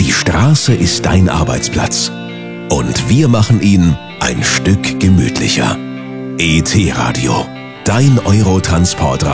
Die Straße ist dein Arbeitsplatz. Und wir machen ihn ein Stück gemütlicher. ET Radio, dein Eurotransportradio.